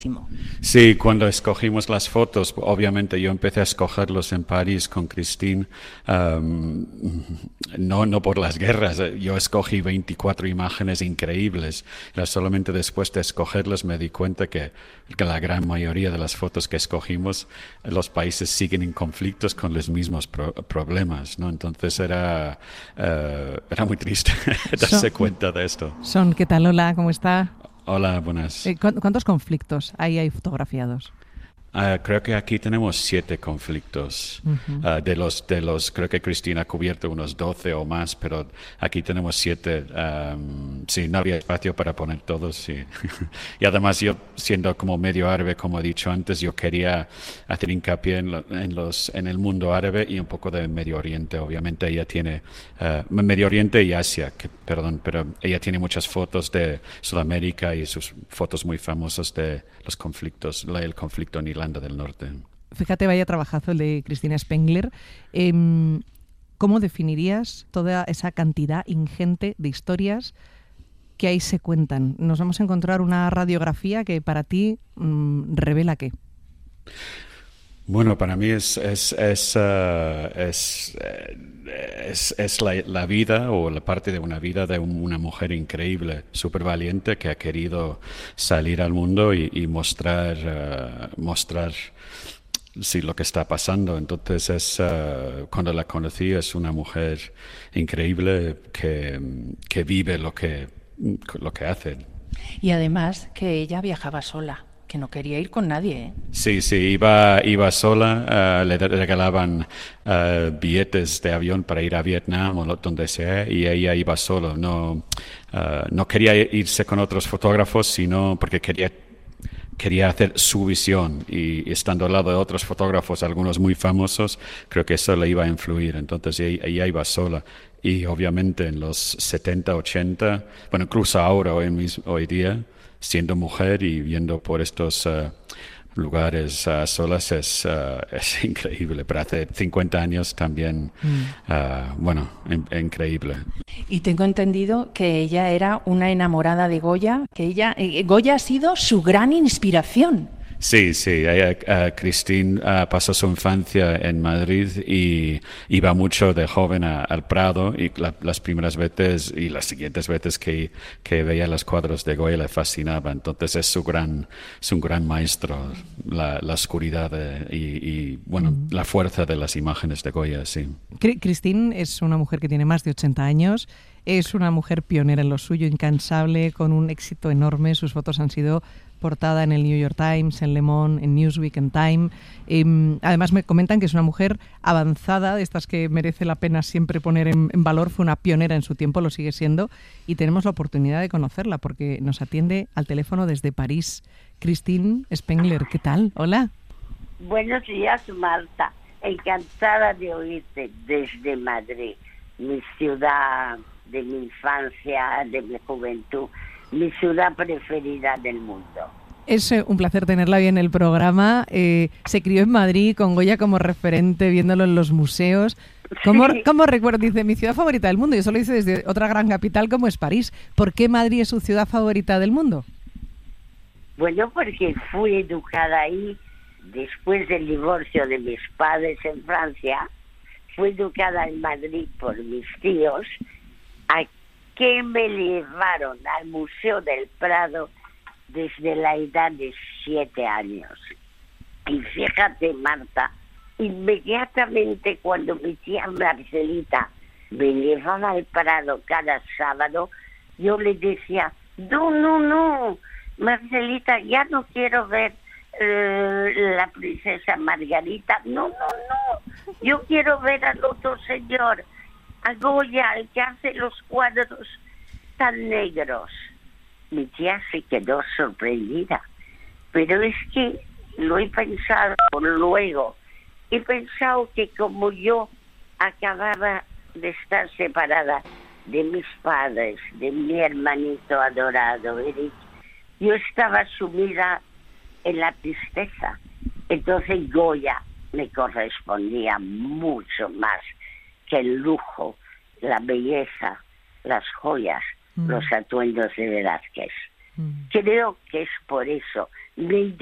Sí, cuando escogimos las fotos, obviamente yo empecé a escogerlos en París con Christine, am, no por las guerras, yo escogí 24 imágenes increíbles, era solamente después de escogerlas me di cuenta que la gran mayoría de las fotos que escogimos, los países siguen en conflictos con los mismos problemas, ¿no? Entonces era muy triste darse cuenta de esto. ¿Qué tal? Hola, ¿cómo está? Hola, buenas. ¿Cuántos conflictos hay fotografiados? Creo que aquí tenemos 7 conflictos. Uh-huh. Creo que Cristina ha cubierto unos 12 o más, pero aquí tenemos 7. Sí, no había espacio para poner todos. Sí. Y además yo, siendo como medio árabe, como he dicho antes, yo quería hacer hincapié en el mundo árabe y un poco de Medio Oriente. Obviamente ella tiene Medio Oriente y Asia, pero ella tiene muchas fotos de Sudamérica y sus fotos muy famosas de los conflictos, el conflicto en Irlanda del Norte. Fíjate, vaya trabajazo el de Cristina Spengler. ¿Cómo definirías toda esa cantidad ingente de historias que ahí se cuentan? Nos vamos a encontrar una radiografía que para ti revela qué. Bueno, para mí es la vida o la parte de una vida de una mujer increíble, súper valiente, que ha querido salir al mundo y mostrar sí, lo que está pasando. Entonces cuando la conocí, es una mujer increíble que vive lo que hace. Y además que ella viajaba sola, que no quería ir con nadie, ¿eh? Sí, iba sola, le regalaban billetes de avión para ir a Vietnam o donde sea, y ella iba sola. No quería irse con otros fotógrafos, sino porque quería hacer su visión, y estando al lado de otros fotógrafos, algunos muy famosos, creo que eso le iba a influir. Entonces ella iba sola. Y obviamente en los 70, 80, bueno, incluso ahora, hoy día, siendo mujer y viendo por estos lugares solas, es increíble. Pero hace 50 años también, increíble. Y tengo entendido que ella era una enamorada de Goya, que Goya ha sido su gran inspiración. Sí, Christine pasó su infancia en Madrid y iba mucho de joven al Prado, y las primeras veces y las siguientes veces que veía los cuadros de Goya le fascinaba. Entonces es un gran maestro, la oscuridad la fuerza de las imágenes de Goya, sí. Christine es una mujer que tiene más de 80 años. Es una mujer pionera en lo suyo, incansable, con un éxito enorme. Sus fotos han sido portada en el New York Times, en Le Monde, en Newsweek, en Time. Además me comentan que es una mujer avanzada, de estas que merece la pena siempre poner en valor. Fue una pionera en su tiempo, lo sigue siendo, y tenemos la oportunidad de conocerla porque nos atiende al teléfono desde París. Christine Spengler, ¿qué tal? Hola. Buenos días, Marta. Encantada de oírte desde Madrid, mi ciudad de mi infancia, de mi juventud, mi ciudad preferida del mundo. Es un placer tenerla hoy en el programa. Se crió en Madrid, con Goya como referente, viéndolo en los museos. ¿Cómo recuerdo? Dice, mi ciudad favorita del mundo. Y eso lo dice desde otra gran capital como es París. ¿Por qué Madrid es su ciudad favorita del mundo? Bueno, porque fui educada ahí después del divorcio de mis padres en Francia. Fui educada en Madrid por mis tíos, a que me llevaron al Museo del Prado desde la edad de 7 años. Y fíjate, Marta, inmediatamente cuando mi tía Marcelita me llevaba al Prado cada sábado, yo le decía, no, Marcelita, ya no quiero ver la princesa Margarita, no, yo quiero ver al otro señor, a Goya, el que hace los cuadros tan negros. Mi tía se quedó sorprendida, pero es que lo he pensado luego. He pensado que como yo acababa de estar separada de mis padres, de mi hermanito adorado, Eric, yo estaba sumida en la tristeza. Entonces Goya me correspondía mucho más que el lujo, la belleza, las joyas, los atuendos de Velázquez. Creo que es por eso. me